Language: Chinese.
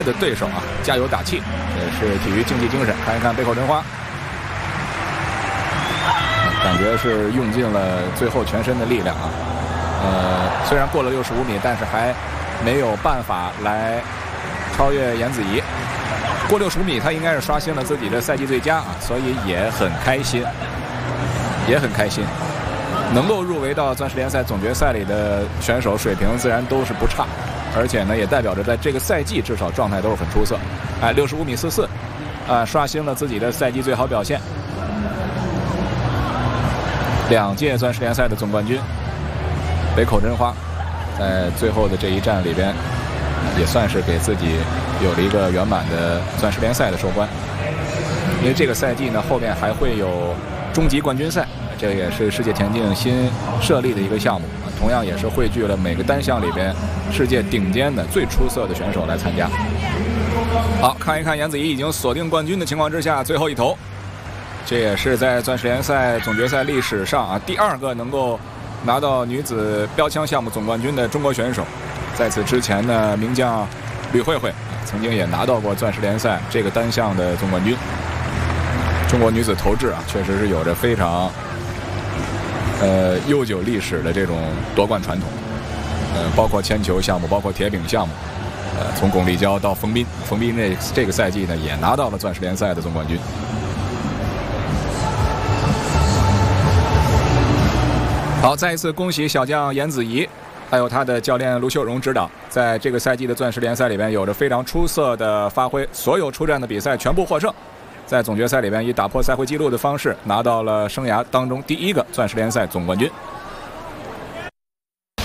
的对手啊，加油打气，这是体育竞技精神。看一看北口真花，感觉是用尽了最后全身的力量啊。虽然过了65米，但是还没有办法来超越颜子怡。过65米，他应该是刷新了自己的赛季最佳啊，所以也很开心，也很开心。能够入围到钻石联赛总决赛里的选手，水平自然都是不差。而且呢，也代表着在这个赛季至少状态都是很出色。65米44，刷新了自己的赛季最好表现。2届钻石联赛的总冠军北口真花，在最后的这一战里边，也算是给自己有了一个圆满的钻石联赛的收官。因为这个赛季呢，后面还会有终极冠军赛，这也是世界田径新设立的一个项目。同样也是汇聚了每个单项里边世界顶尖的最出色的选手来参加。好，看一看颜子怡已经锁定冠军的情况之下，最后一头，这也是在钻石联赛总决赛历史上第2个能够拿到女子标枪项目总冠军的中国选手。在此之前呢，名将吕慧慧曾经也拿到过钻石联赛这个单项的总冠军。中国女子投掷确实是有着非常悠久历史的这种夺冠传统，包括铅球项目，包括铁饼项目，从巩立姣到冯彬，冯彬这个赛季呢也拿到了钻石联赛的总冠军。好，再一次恭喜小将颜子怡，还有他的教练卢秀荣指导，在这个赛季的钻石联赛里边有着非常出色的发挥，所有出战的比赛全部获胜。在总决赛里边以打破赛会纪录的方式拿到了生涯当中第1个钻石联赛总冠军。